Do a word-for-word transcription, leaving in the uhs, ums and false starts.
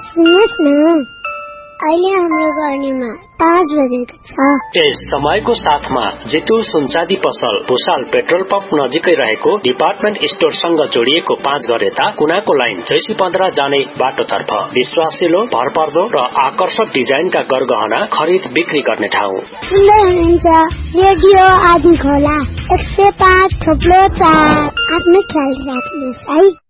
सुन्नुहोस् न, अहिले हाम्रो गर्नेमा पाँच बजेको छ। यस समयको साथमा जितु सुनचाँदी पसल भुसाल पेट्रोल पम्प नजिकै रहेको डिपार्टमेन्ट स्टोरसँग जोडिएको पाँच घर यता कुनाको लाइन जैसी पन्ध्र जाने बाटोतर्फ विश्वासिलो, भरपर्दो र आकर्षक डिजाइनका गरगहना खरिद बिक्री गर्ने ठाउँ। सुन्दै हुनुहुन्छ रेडियो आदि खोला एक सय पाँच थोप्लो चार। आफ्नो ख्याल राख्नुहोस् है।